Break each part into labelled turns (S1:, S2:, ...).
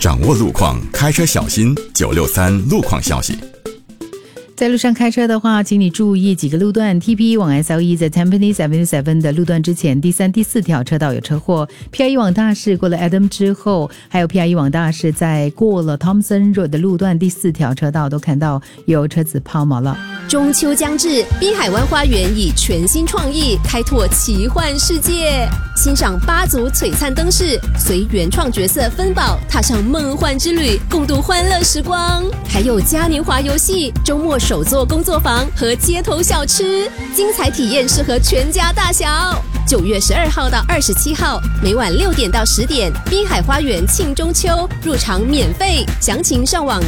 S1: 掌握路况，开车小心963路况消息。
S2: 在路上开车的话，请你注意几个路段。 TP 往 SLE 在 Tampines Avenue 7的路段之前第3、第4条车道有车祸。 PIE 往大士过了 Adam 之后，还有 PIE 往大士在过了 Thompson Road 的路段第4条车道都看到有车子抛锚了。
S3: 中秋将至，滨海湾花园以全新创意开拓奇幻世界，欣赏8组璀璨灯饰，随原创角色分宝踏上梦幻之旅，共度欢乐时光。还有嘉年华游戏、周末手作工作坊和街头小吃，精彩体验适合全家大小。9月12号到27号，每晚6点到10点，滨海花园庆中秋，入场免费，详情上网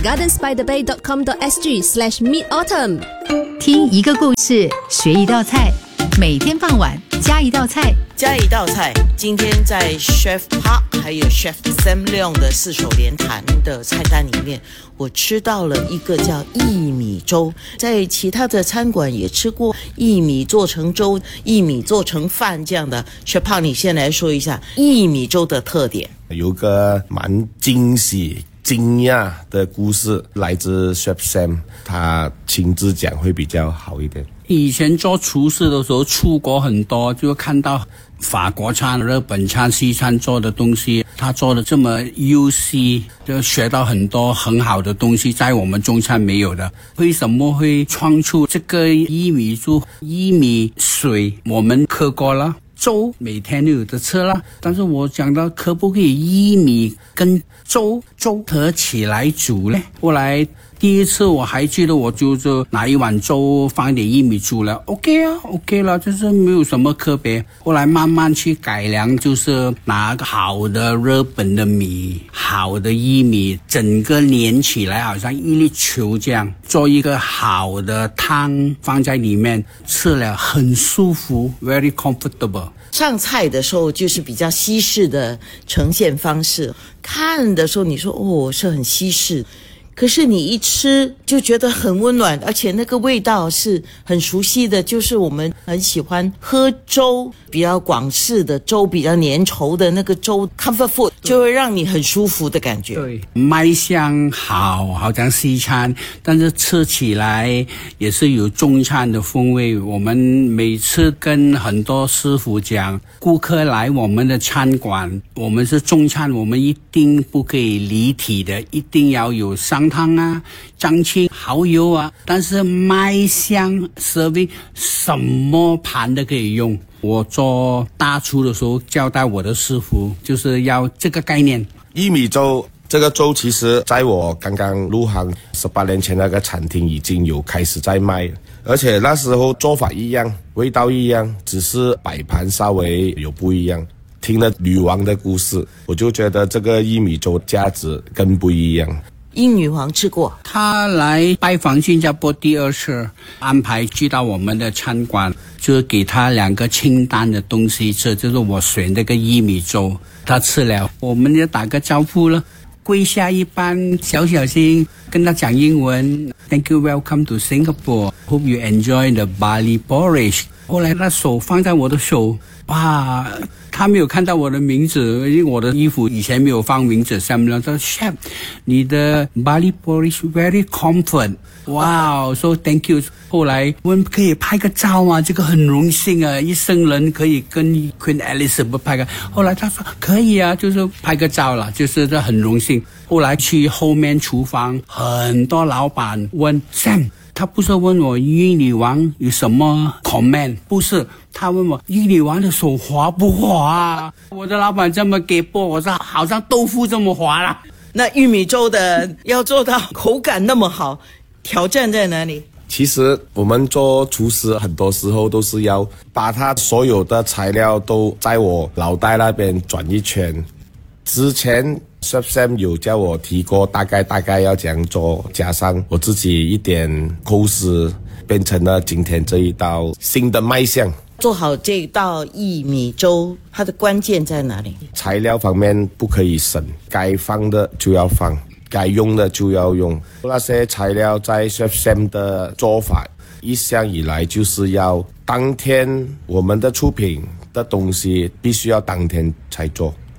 S3: gardensbythebay.com.sg/midautumn。
S2: 听一个故事，学一道菜，每天傍晚加一道菜。
S4: 加一道菜，今天在 Chef Park 还有 Chef Sam Leong 的4手联弹的菜单里面，我吃到了一个叫薏米粥。在其他的餐馆也吃过薏米做成粥、薏米做成饭这样的。Chef Park， 你先来说一下薏米粥的特点。
S5: 有个蛮惊喜惊讶的故事，来自 Chef Sam， 他亲自讲会比较好一点。
S6: 以前做厨师的时候出国很多，就看到法国餐、日本餐、西餐做的东西，他做的这么优细，就学到很多很好的东西，在我们中餐没有的。为什么会创出这个薏米粥？薏米水我们喝过了，粥每天都有的吃了，但是我讲到可不可以薏米跟粥合起来煮呢？后来第一次我还记得，我就拿一碗粥放一点薏米煮了 OK 了，就是没有什么特别。后来慢慢去改良，就是拿个好的日本的米，好的薏米，整个连起来好像一粒球这样，做一个好的汤放在里面，吃了很舒服 very comfortable。
S4: 上菜的时候就是比较西式的呈现方式，看的时候你说是很西式，可是你一吃就觉得很温暖，而且那个味道是很熟悉的，就是我们很喜欢喝粥，比较广式的粥，比较粘稠的那个粥 comfort food， 就会让你很舒服的感觉。
S6: 对，卖相好像西餐，但是吃起来也是有中餐的风味。我们每次跟很多师傅讲，顾客来我们的餐馆，我们是中餐，我们一定不可以离题的，一定要有上汤啊、酱青、蚝油啊，但是卖相 serving 什么盘都可以用。我做大厨的时候交代我的师傅，就是要这个概念。
S5: 薏米粥这个粥其实在我刚刚入行18年前那个餐厅已经有开始在卖，而且那时候做法一样，味道一样，只是摆盘稍微有不一样。听了女王的故事，我就觉得这个薏米粥价值更不一样。
S4: 英女王吃过，
S6: 她来拜访新加坡第2次，安排去到我们的餐馆，就给她2个清淡的东西吃，就是我选这个薏米粥，她吃了，我们就打个招呼了，跪下一半，小心跟她讲英文 Thank you, welcome to Singapore. Hope you enjoy the barley porridge. 后来她手放在我的手，哇，他没有看到我的名字，因为我的衣服以前没有放名字。Sam Leong说 Chef， 你的 barley porridge very comfort。哇，说 thank you。后来我们可以拍个照啊，这个很荣幸啊，一生人可以跟 Queen Elizabeth 拍个。后来他说可以啊，就是拍个照了，就是这很荣幸。后来去后面厨房，很多老板问 Sam。他不是问我英女王有什么 comment， 不是，他问我英女王的手滑不滑啊？我的老板这么给播，我说好像豆腐这么滑啦。
S4: 那玉米粥的要做到口感那么好，挑战在哪里？
S5: 其实我们做厨师很多时候都是要把他所有的材料都在我脑袋那边转一圈。之前 Chef Sam 有叫我提过大概要这样做，加上我自己一点构思，变成了今天这一道新的卖相。
S4: 做好这道薏米粥，它的关键在哪里？
S5: 材料方面不可以省，该放的就要放，该用的就要用。那些材料在 Chef Sam 的做法一向以来就是要当天我们的出品的东西必须要当天才做。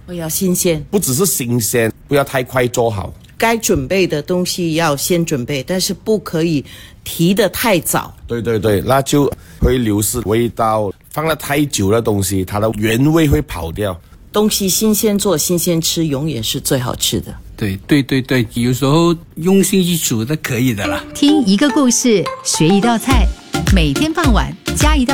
S4: 要新鲜，
S5: 不只是新鲜，不要太快做好。
S4: 该准备的东西要先准备，但是不可以提得太早。
S5: 对对对，那就会流失味道。放了太久的东西，它的原味会跑掉。
S4: 东西新鲜做，新鲜吃，永远是最好吃的。
S6: 对对对对，有时候用心去煮都可以的啦。
S2: 听一个故事，学一道菜，每天傍晚加一道